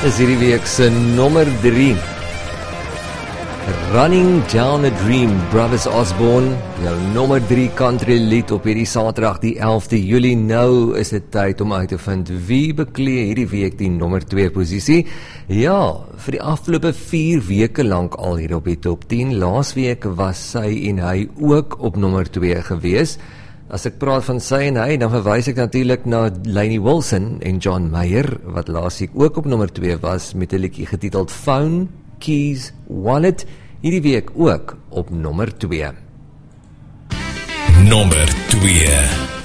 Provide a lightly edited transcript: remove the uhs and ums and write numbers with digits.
is hierdie week se nommer 3. Running Down a Dream, Brothers Osborne, jou nommer 3 country lied op hierdie Saterdag die 11de Julie. Nou is dit tyd om uit te vind wie beklee hierdie week die nommer 2 posisie. Ja, vir die afgelope 4 weke lank al hier op die top 10. Laasweek was sy en hy ook op nommer 2 gewees. As ek praat van sy en hy, dan verwys ek natuurlik na Lainey Wilson en John Mayer, wat laasweek ook op nommer 2 was, met 'n liedjie getiteld Phone, Keys, Wallet, hierdie week ook op nommer 2. Nommer 2.